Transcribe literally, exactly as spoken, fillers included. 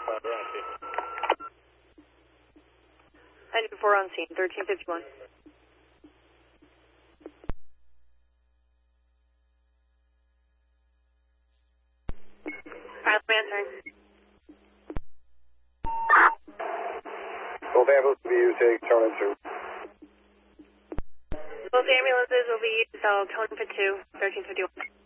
ten four on scene, thirteen fifty-one. Pilot man turn. Both ambulances will be used to turn into. Both ambulances will be used, so tone for two, thirteen fifty-one.